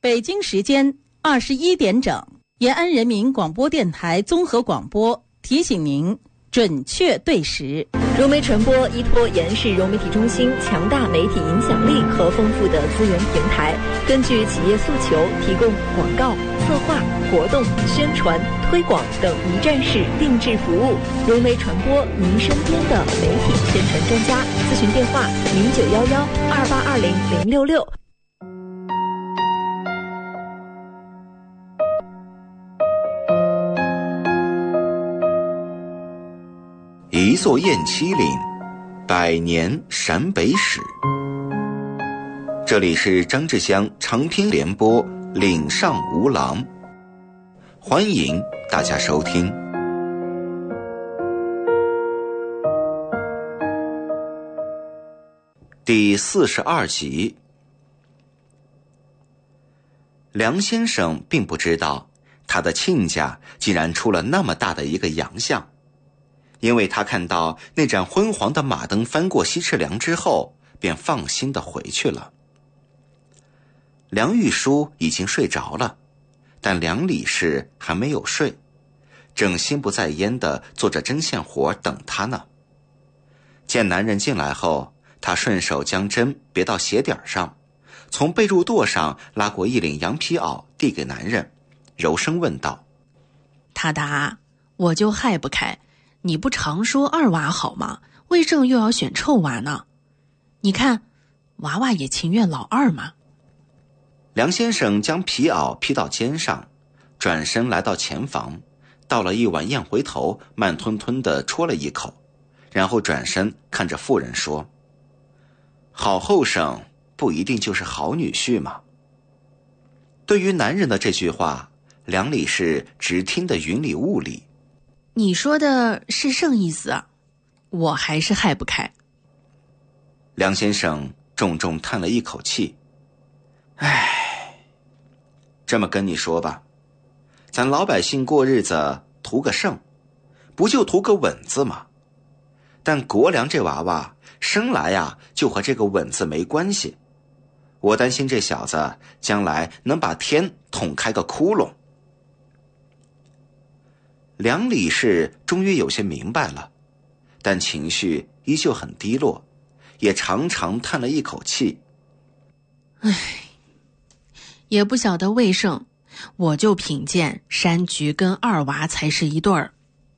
北京时间21点整，延安人民广播电台综合广播提醒您准确对时。 融媒传播依托延安市融媒体中心强大媒体影响力和丰富的资源平台，根据企业诉求，提供广告、策划、活动、宣传、推广等一站式定制服务。融媒传播，您身边的媒体宣传专家。咨询电话：091128200066。 一座雁栖岭，100年陕北史。这里是张志香长篇联播《岭上无郎》，欢迎大家收听。第42集。梁先生并不知道他的亲家竟然出了那么大的一个洋相，因为他看到那盏昏黄的马灯翻过西赤梁之后，便放心地回去了。梁玉书已经睡着了，但梁理事还没有睡，正心不在焉地做着针线活等他呢。见男人进来后，他顺手将针别到鞋底上，从被褥垛上拉过一领羊皮袄递给男人，柔声问道： 他答，我就害不开，你不常说二娃好吗？为正又要选臭娃呢？你看，娃娃也情愿老二嘛。 梁先生将皮袄披到肩上，转身来到前房，倒了一碗雁回头，慢吞吞地戳了一口，然后转身看着妇人说：好后生不一定就是好女婿嘛。对于男人的这句话，梁理事只听得云里雾里。 你说的是甚意思啊？我还是害不开。 梁先生重重叹了一口气，唉，这么跟你说吧，咱老百姓过日子图个胜，不就图个稳字吗？但国良这娃娃生来啊就和这个稳字没关系，我担心这小子将来能把天捅开个窟窿。梁理事终于有些明白了，但情绪依旧很低落，也长长叹了一口气。 唉，也不晓得为甚，我就品见山菊跟二娃才是一对儿。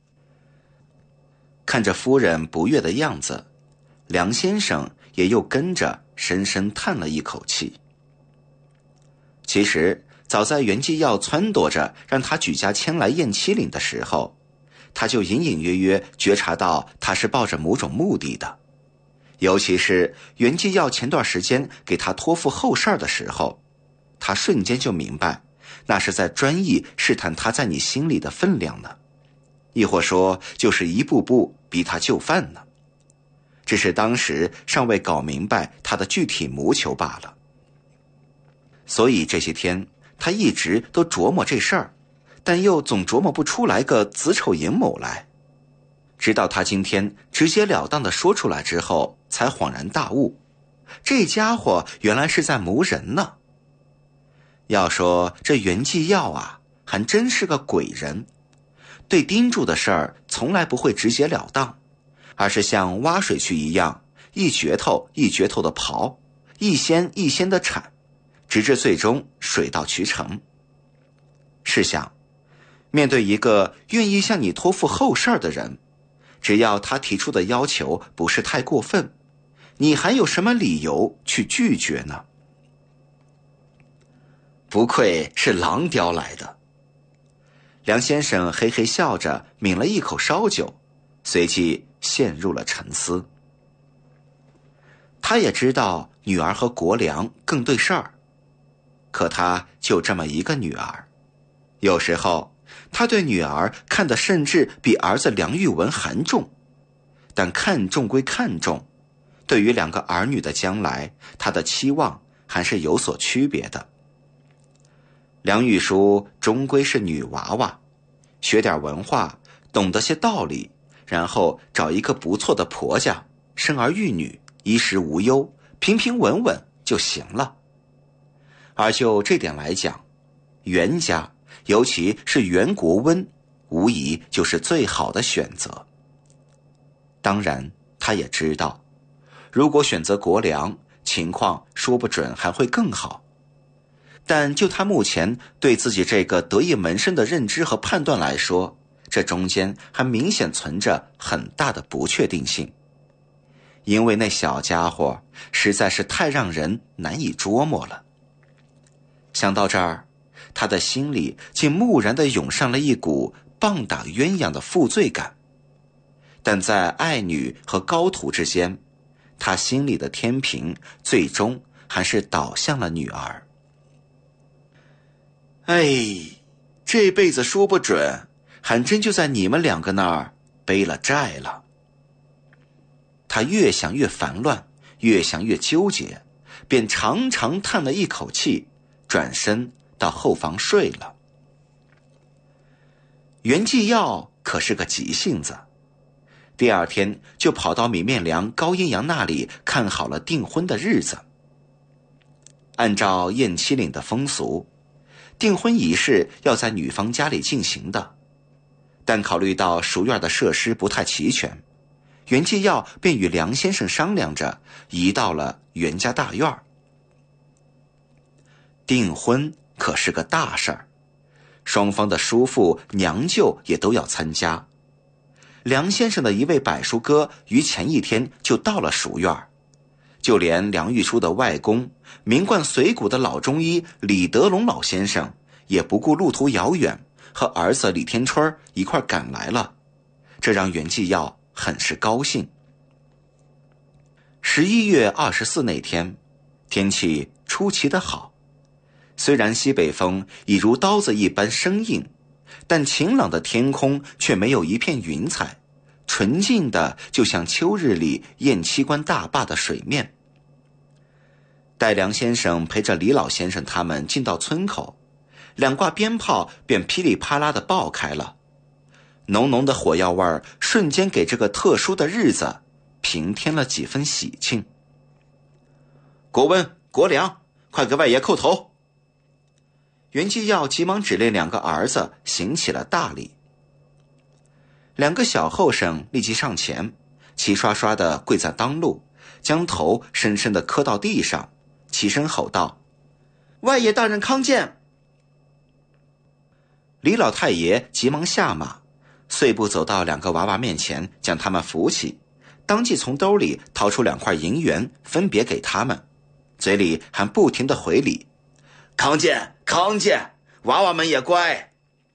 看着夫人不悦的样子，梁先生也又跟着深深叹了一口气。其实早在袁继耀撺掇着让他举家迁来雁栖岭的时候，他就隐隐约约觉察到他是抱着某种目的的。尤其是袁继耀前段时间给他托付后事的时候，他瞬间就明白，那是在专意试探他在你心里的分量呢，亦或说就是一步步逼他就范呢。只是当时尚未搞明白他的具体谋求罢了。所以这些天他一直都琢磨这事儿，但又总琢磨不出来个子丑寅卯来。直到他今天直截了当地说出来之后，才恍然大悟，这家伙原来是在谋人呢。要说这袁继耀啊，还真是个鬼人，对盯住的事儿从来不会直截了当，而是像挖水渠一样，一镢头一镢头的刨，一掀一掀的铲，直至最终水到渠成。试想，面对一个愿意向你托付后事的人，只要他提出的要求不是太过分，你还有什么理由去拒绝呢？不愧是狼叼来的。梁先生嘿嘿笑着抿了一口烧酒，随即陷入了沉思。他也知道女儿和国良更对事儿，可他就这么一个女儿，有时候他对女儿看得甚至比儿子梁玉文还重，但看重归看重，对于两个儿女的将来，他的期望还是有所区别的。梁玉书终归是女娃娃，学点文化，懂得些道理，然后找一个不错的婆家，生儿育女，衣食无忧，平平稳稳就行了。 而就这点来讲，袁家，尤其是袁国温，无疑就是最好的选择。当然，他也知道，如果选择国良，情况说不准还会更好。但就他目前对自己这个得意门生的认知和判断来说，这中间还明显存着很大的不确定性。因为那小家伙实在是太让人难以捉摸了。想到这儿，他的心里竟蓦然地涌上了一股棒打鸳鸯的负罪感。但在爱女和高徒之间，他心里的天平最终还是倒向了女儿。哎，这辈子说不准还真就在你们两个那儿背了债了。他越想越烦乱，越想越纠结，便长长叹了一口气，转身到后房睡了。袁继耀可是个急性子，第二天就跑到米面良、高阴阳那里看好了订婚的日子。按照燕七岭的风俗，订婚仪式要在女方家里进行的，但考虑到蜀院的设施不太齐全，袁继耀便与梁先生商量着移到了袁家大院。订婚可是个大事儿，双方的叔父娘舅也都要参加。梁先生的一位柏叔哥于前一天就到了蜀院，就连梁玉书的外公名冠髓骨的老中医李德龙老先生也不顾路途遥远，和儿子李天春一块赶来了，这让袁继耀很是高兴。11月24那天，天气出奇的好，虽然西北风已如刀子一般生硬，但晴朗的天空却没有一片云彩，纯净的就像秋日里雁栖关大坝的水面。待梁先生陪着李老先生他们进到村口，两挂鞭炮便噼里啪啦地爆开了，浓浓的火药味儿瞬间给这个特殊的日子平添了几分喜庆。国温、国良，快给外爷叩头！袁继耀急忙指令两个儿子行起了大礼。两个小后生立即上前，齐刷刷地跪在当路，将头深深地磕到地上，齐声吼道：“外爷大人康健！”李老太爷急忙下马，碎步走到两个娃娃面前，将他们扶起，当即从兜里掏出2块银元，分别给他们，嘴里还不停地回礼：“康健，康健，娃娃们也乖。”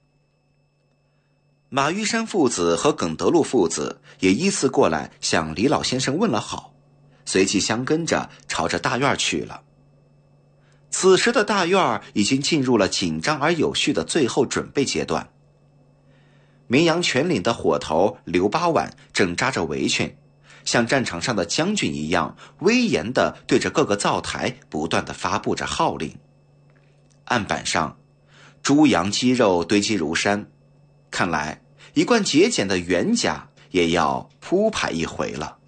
马玉山父子和耿德禄父子也依次过来向李老先生问了好，随即相跟着朝着大院去了。此时的大院已经进入了紧张而有序的最后准备阶段。名扬全岭的伙头刘八碗正扎着围裙，像战场上的将军一样威严地对着各个灶台不断地发布着号令。案板上猪羊鸡肉堆积如山，看来一贯节俭的袁家也要铺排一回了。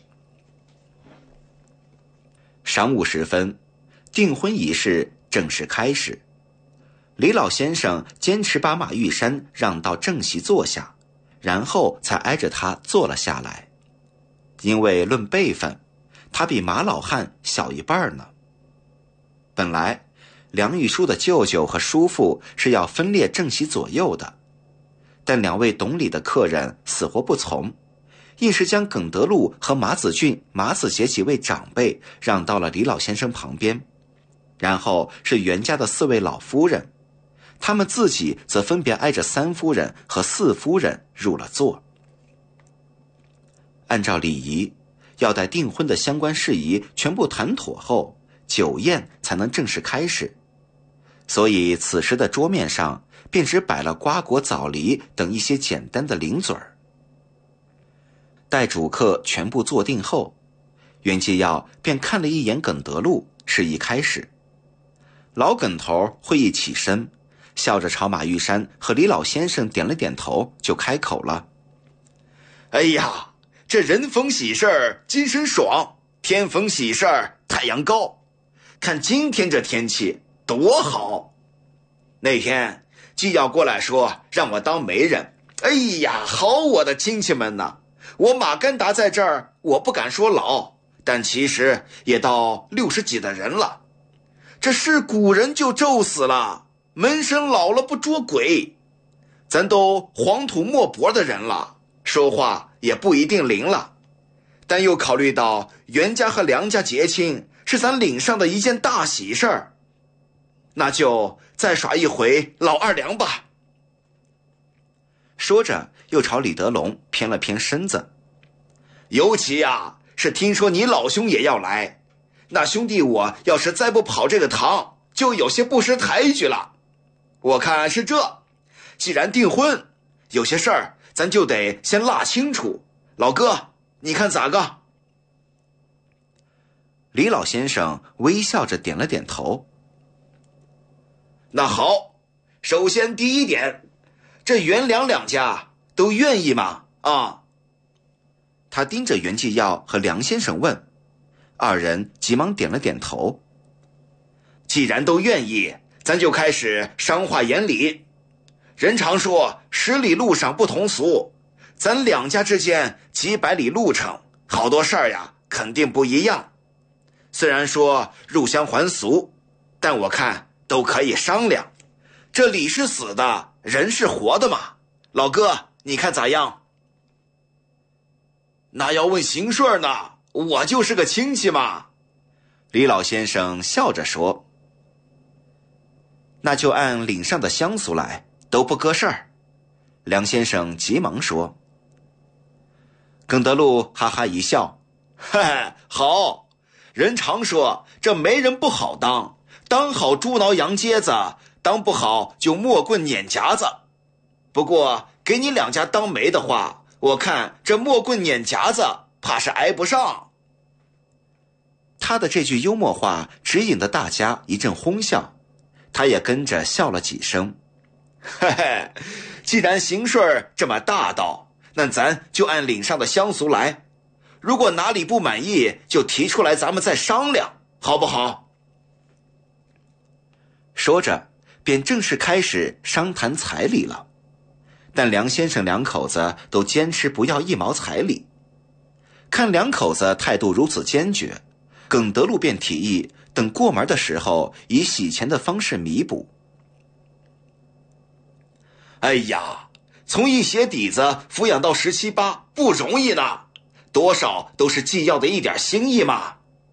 晌午时分，订婚仪式正式开始。李老先生坚持把马玉山让到正席坐下，然后才挨着他坐了下来。因为论辈分，他比马老汉小一半呢。本来梁玉书的舅舅和叔父是要分列正席左右的，但2位懂礼的客人死活不从，硬是将耿德禄和马子俊、马子杰几位长辈让到了李老先生旁边，然后是袁家的4位老夫人，他们自己则分别挨着3夫人和4夫人入了座。按照礼仪，要待订婚的相关事宜全部谈妥后，酒宴才能正式开始。所以此时的桌面上便只摆了瓜果枣梨等一些简单的零嘴儿。待主客全部坐定后，袁继耀便看了一眼耿德禄，示意开始。老耿头会意起身，笑着朝马玉山和李老先生点了点头，就开口了：“哎呀，这人逢喜事儿精神爽，天逢喜事儿太阳高。看今天这天气， 多好！那天既要过来说让我当媒人，哎呀，好我的亲戚们呐！我马干达在这儿，我不敢说老，但其实也到60几的人了。这是古人就咒死了，门神老了不捉鬼。咱都黄土墨薄的人了，说话也不一定灵了。但又考虑到袁家和梁家结亲是咱岭上的一件大喜事儿，那就再耍一回老二梁吧。 说着又朝李德龙偏了偏身子。 尤其是听说你老兄也要来，那兄弟我要是再不跑这个堂，就有些不识抬举了。我看是这，既然订婚，有些事儿咱就得先拉清楚。老哥，你看咋个？ 李老先生微笑着点了点头。 那好，首先第一点，这袁梁两家都愿意吗？ 他盯着袁继耀和梁先生问，二人急忙点了点头。 既然都愿意，咱就开始商话言理。人常说10里路上不同俗，咱两家之间几百里路程，好多事儿肯定不一样。虽然说入乡还俗，但我看都可以商量。这理是死的，人是活的嘛。老哥，你看咋样？那要问邢顺呢，我就是个亲戚嘛。 李老先生笑着说。那就按岭上的乡俗来，都不搁事儿。梁先生急忙说。耿德禄哈哈一笑， 嘿，好。人常说这媒人不好当，当好猪挠羊秸子，当不好就木棍撵夹子。不过给你两家当媒的话，我看这木棍撵夹子怕是挨不上。 他的这句幽默话指引的大家一阵哄笑，他也跟着笑了几声。 嘿嘿，既然邢顺这么大道，那咱就按岭上的乡俗来。如果哪里不满意，就提出来，咱们再商量，好不好？ 说着便正式开始商谈彩礼了。但梁先生两口子都坚持不要1毛彩礼。看两口子态度如此坚决，耿德禄便提议等过门的时候以洗钱的方式弥补。 哎呀，从一鞋底子抚养到17、18不容易呢，多少都是既要的一点心意嘛。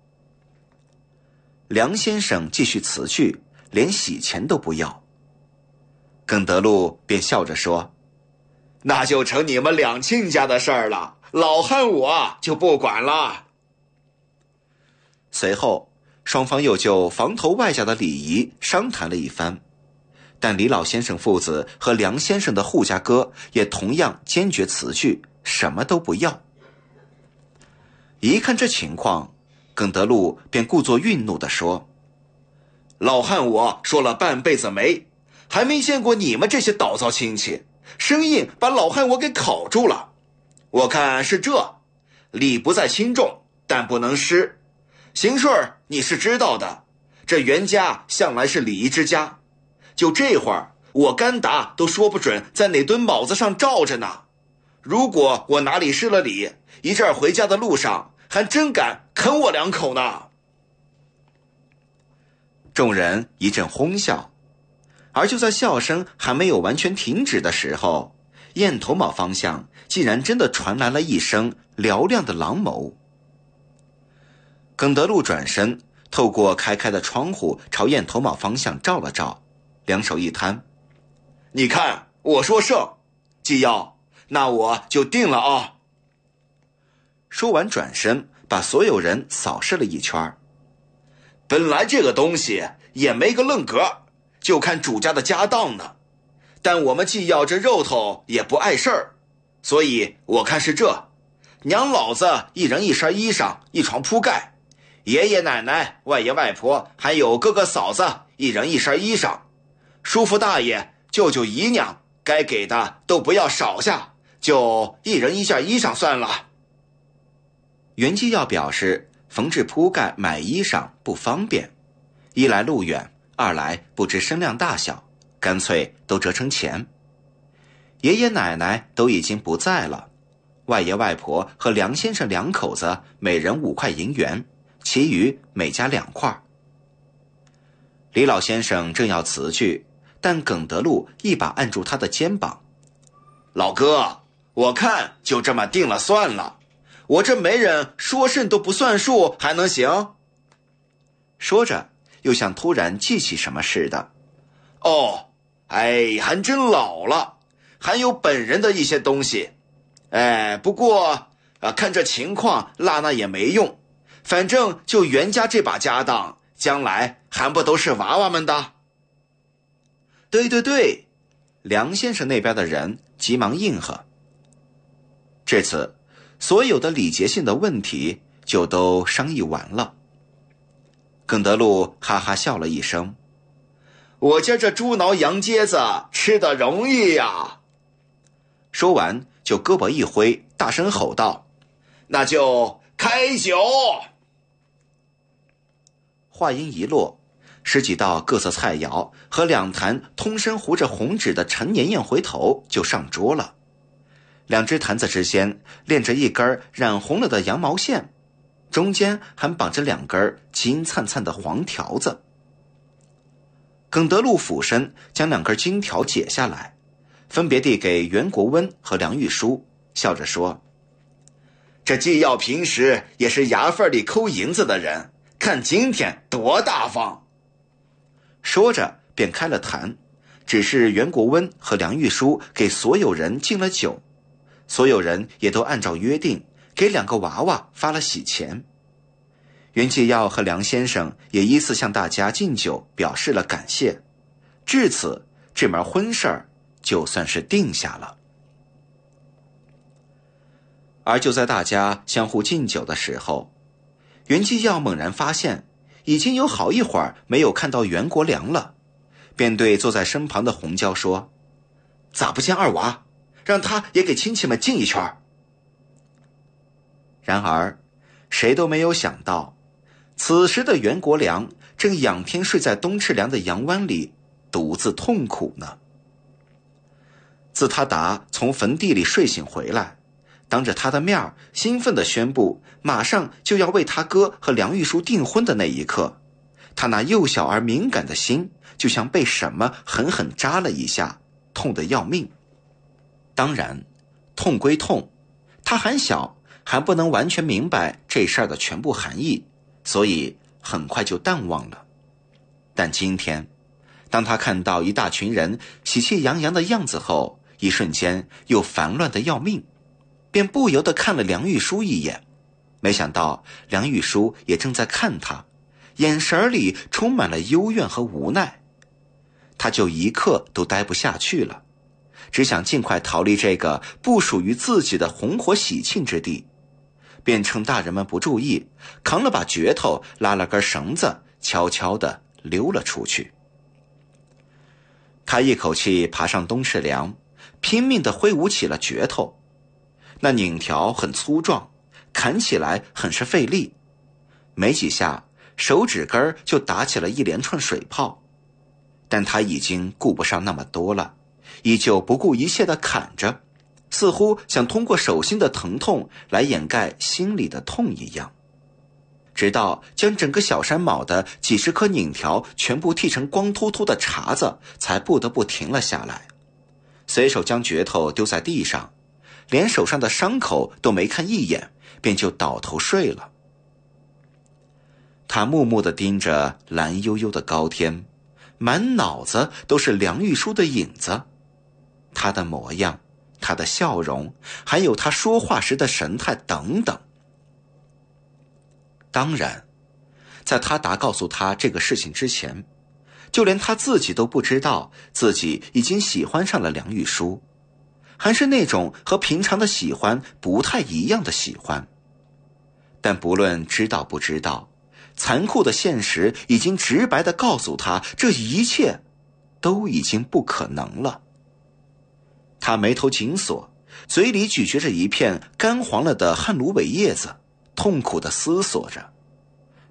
梁先生继续辞去，连洗钱都不要。耿德禄便笑着说， 那就成你们两亲家的事儿了，老汉我就不管了。 随后双方又就房头外家的礼仪商谈了一番，但李老先生父子和梁先生的户家哥也同样坚决辞去，什么都不要。一看这情况，耿德禄便故作愠怒地说， 老汉我说了半辈子媒，还没见过你们这些倒灶亲戚，生硬把老汉我给烤住了。我看是这，礼不在轻重，但不能失。邢顺你是知道的，这袁家向来是礼仪之家，就这会儿我干达都说不准在哪墩卯子上罩着呢。如果我哪里失了礼，一阵回家的路上还真敢啃我2口呢。 众人一阵哄笑，而就在笑声还没有完全停止的时候，雁头卯方向竟然真的传来了一声嘹亮的狼哞。耿德禄转身，透过开的窗户朝雁头卯方向照了照，两手一摊， 你看我说胜，既要那我就定了啊。 说完转身把所有人扫视了一圈。 本来这个东西也没个愣格，就看主家的家当呢。但我们既要这肉头也不碍事儿，所以我看是这，娘老子一人一身衣裳，一床铺盖，爷爷奶奶、外爷外婆还有哥哥嫂子一人一身衣裳，叔父大爷、舅舅姨娘该给的都不要少下，就一人一件衣裳算了。 袁继耀表示缝制铺盖买衣裳不方便，一来路远， 二来不知身量大小，干脆都折成钱。爷爷奶奶都已经不在了，外爷外婆和梁先生两口子每人5块银元，其余每家2块。李老先生正要辞去，但耿德禄一把按住他的肩膀：“ 老哥，我看就这么定了算了，我这媒人说甚都不算数，还能行？” 说着又像突然记起什么似的：“ 哦，还真老了，还有本人的一些东西。不过看这情况落那也没用，反正就袁家这把家当，将来还不都是娃娃们的？” 对，梁先生那边的人急忙应和。至此，所有的礼节性的问题就都商议完了。耿德禄哈哈笑了一声：“ 我家这猪挠羊秸子吃得容易呀！” 说完就胳膊一挥，大声吼道：“ 那就开酒！” 话音一落，10几道各色菜肴和2坛通身糊着红纸的陈年宴回头就上桌了。2只坛子之间连着一根染红了的羊毛线，中间还绑着2根金灿灿的黄条子。耿德禄俯身将2根金条解下来，分别递给袁国温和梁玉书，笑着说：“ 这既要平时也是衙缝里抠银子的人，看今天多大方。” 说着便开了坛，只是袁国温和梁玉书给所有人敬了酒，所有人也都按照约定给2个娃娃发了喜钱。袁继耀和梁先生也依次向大家敬酒，表示了感谢。至此，这门婚事儿就算是定下了。而就在大家相互敬酒的时候，袁继耀猛然发现已经有好一会儿没有看到袁国良了，便对坐在身旁的洪娇说：“ 咋不见二娃？让他也给亲戚们敬一圈。” 然而谁都没有想到，此时的袁国良正仰天睡在东赤梁的洋湾里，独自痛苦呢。自他达从坟地里睡醒回来，当着他的面兴奋地宣布马上就要为他哥和梁玉书订婚的那一刻，他那幼小而敏感的心就像被什么狠狠扎了一下，痛得要命。当然，痛归痛，他还小，还不能完全明白这事儿的全部含义，所以很快就淡忘了。但今天，当他看到一大群人喜气洋洋的样子后，一瞬间又烦乱得要命，便不由得看了梁玉书一眼，没想到梁玉书也正在看他，眼神里充满了幽怨和无奈。他就一刻都待不下去了，只想尽快逃离这个不属于自己的红火喜庆之地，便趁大人们不注意，扛了把镢头，拉了根绳子，悄悄地溜了出去。他一口气爬上东赤梁，拼命地挥舞起了镢头。那拧条很粗壮，砍起来很是费力，没几下手指根就打起了一连串水泡。但他已经顾不上那么多了，依旧不顾一切地砍着，似乎想通过手心的疼痛来掩盖心里的痛一样。直到将整个小山卯的几十颗拧条全部剃成光秃秃的茬子，才不得不停了下来，随手将镢头丢在地上，连手上的伤口都没看一眼，便就倒头睡了。他木木地盯着蓝悠悠的高天，满脑子都是梁玉书的影子，他的模样，他的笑容，还有他说话时的神态等等。当然，在他达告诉他这个事情之前，就连他自己都不知道自己已经喜欢上了梁玉书，还是那种和平常的喜欢不太一样的喜欢。但不论知道不知道，残酷的现实已经直白地告诉他，这一切都已经不可能了。他眉头紧锁，嘴里咀嚼着一片干黄了的旱芦苇叶子，痛苦地思索着。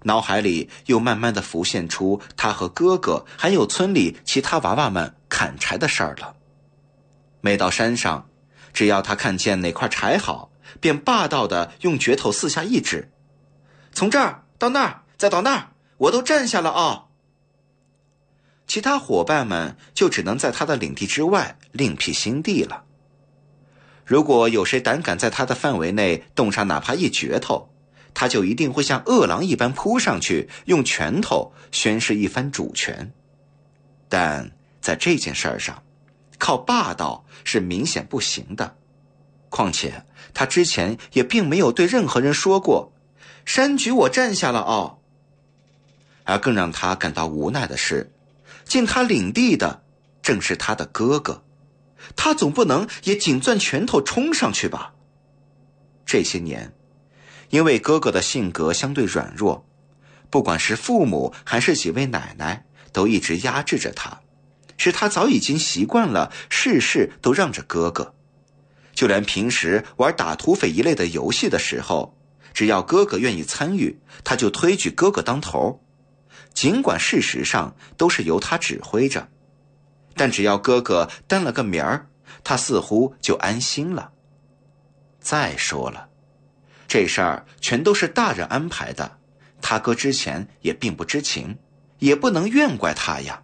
脑海里又慢慢地浮现出他和哥哥还有村里其他娃娃们砍柴的事儿了。每到山上，只要他看见哪块柴好，便霸道地用镢头四下一指，从这儿到那儿再到那儿，我都占下了啊。其他伙伴们就只能在他的领地之外另辟新地了。如果有谁胆敢在他的范围内动上哪怕一镢头，他就一定会像饿狼一般扑上去，用拳头宣示一番主权。但在这件事上，靠霸道是明显不行的。况且他之前也并没有对任何人说过山局我占下了哦。而更让他感到无奈的是，进他领地的正是他的哥哥，他总不能也紧攥拳头冲上去吧。这些年因为哥哥的性格相对软弱，不管是父母还是几位奶奶都一直压制着他，使他早已经习惯了事事都让着哥哥。就连平时玩打土匪一类的游戏的时候，只要哥哥愿意参与，他就推举哥哥当头，尽管事实上都是由他指挥着，但只要哥哥担了个名儿，他似乎就安心了。再说了，这事儿全都是大人安排的，他哥之前也并不知情，也不能怨怪他呀。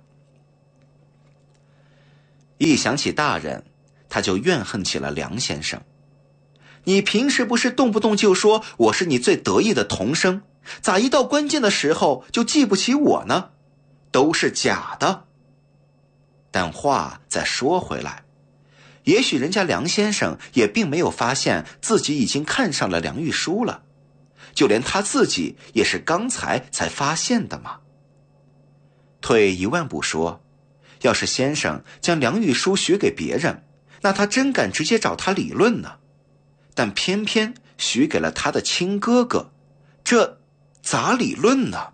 一想起大人，他就怨恨起了梁先生。你平时不是动不动就说我是你最得意的童生，咋一到关键的时候就记不起我呢？都是假的。但话再说回来，也许人家梁先生也并没有发现自己已经看上了梁玉书了，就连他自己也是刚才发现的嘛。退一万步说，要是先生将梁玉书许给别人，那他真敢直接找他理论呢。但偏偏许给了他的亲哥哥，这咋理论呢？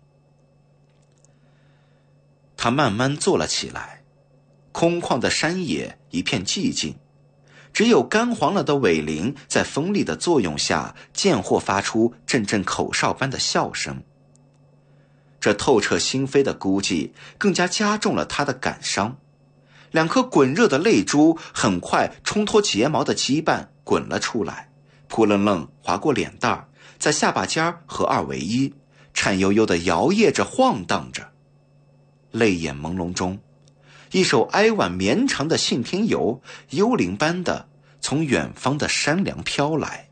他慢慢坐了起来，空旷的山野一片寂静，只有干黄了的苇林在风力的作用下渐或发出阵阵口哨般的笑声。这透彻心扉的孤寂更加加重了他的感伤，两颗滚热的泪珠很快冲脱睫毛的羁绊滚了出来，扑棱棱划过脸蛋，在下巴尖合二为一，颤悠悠地摇曳着晃荡着。泪眼朦胧中，一首哀婉绵长的信天游幽灵般的从远方的山梁飘来。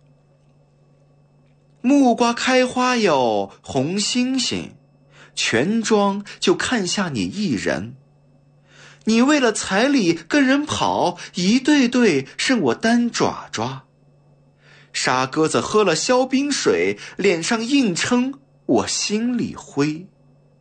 木瓜开花哟，红星星，全庄就看下你一人。你为了彩礼跟人跑，一对对剩我单爪爪。沙鸽子喝了消冰水，脸上硬撑我心里灰。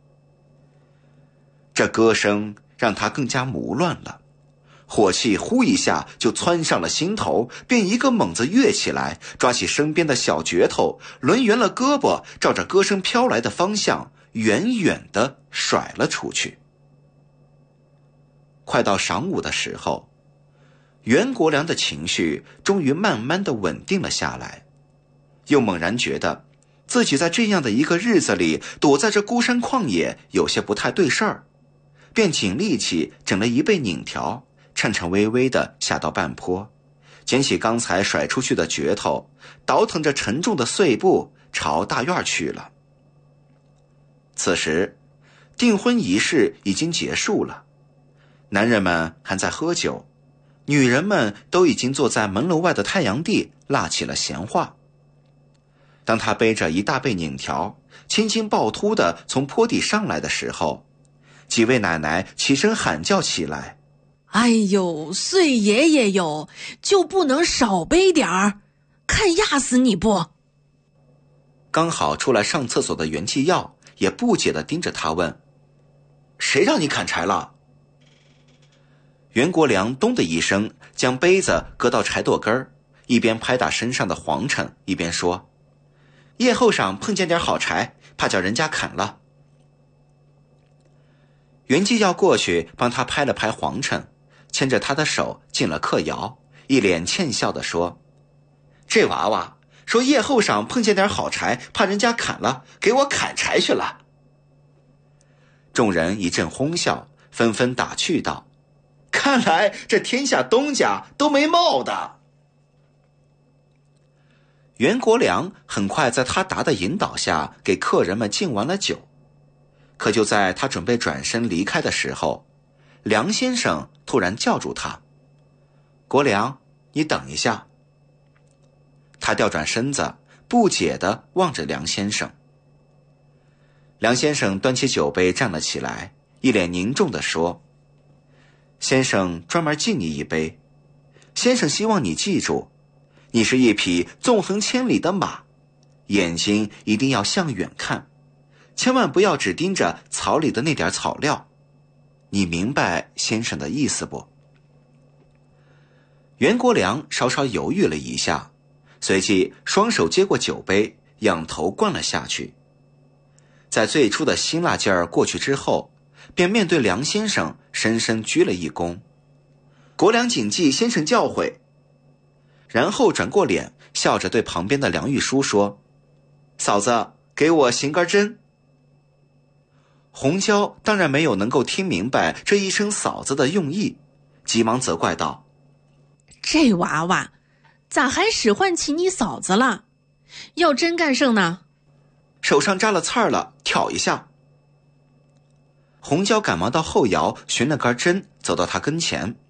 这歌声让他更加迷乱了，火气呼一下就窜上了心头，便一个猛子跃起来，抓起身边的小镢头，抡圆了胳膊，照着歌声飘来的方向远远地甩了出去。快到晌午的时候，袁国良的情绪终于慢慢地稳定了下来，又猛然觉得自己在这样的一个日子里躲在这孤山旷野有些不太对事儿，便紧力气整了一背拧条，颤颤巍巍地下到半坡，捡起刚才甩出去的镢头，倒腾着沉重的碎步朝大院去了。此时订婚仪式已经结束了，男人们还在喝酒，女人们都已经坐在门楼外的太阳地拉起了闲话。当他背着一大背拧条青筋暴突地从坡地上来的时候，几位奶奶起身喊叫起来， 哎呦，岁爷爷哟，就不能少背点儿？看压死你不？ 刚好出来上厕所的袁继耀也不解地盯着他问，谁让你砍柴了？袁国良咚的一声将杯子搁到柴垛根儿，一边拍打身上的黄尘，一边说，夜后晌碰见点好柴，怕叫人家砍了。袁继耀过去帮他拍了拍黄尘，牵着他的手进了客窑，一脸欠笑地说，这娃娃说夜后晌碰见点好柴，怕人家砍了，给我砍柴去了。 众人一阵哄笑，纷纷打趣道： 看来这天下东家都没貌的。 袁国良很快在他达的引导下给客人们敬完了酒，可就在他准备转身离开的时候，梁先生突然叫住他：国良，你等一下。他调转身子，不解地望着梁先生。梁先生端起酒杯站了起来，一脸凝重地说：先生专门敬你一杯，先生希望你记住，你是一匹纵横千里的马，眼睛一定要向远看，千万不要只盯着草里的那点草料。你明白先生的意思不？袁国良稍稍犹豫了一下，随即双手接过酒杯，仰头灌了下去。在最初的辛辣劲儿过去之后，便面对梁先生深深鞠了一躬：国良谨记先生教诲。然后转过脸，笑着对旁边的梁玉书说：嫂子，给我行根针。红椒当然没有能够听明白这一声嫂子的用意，急忙责怪道： 这娃娃咋还使唤起你嫂子了？要针干甚呢？ 手上扎了刺儿了，挑一下。红椒赶忙到后窑寻了根针，走到他跟前，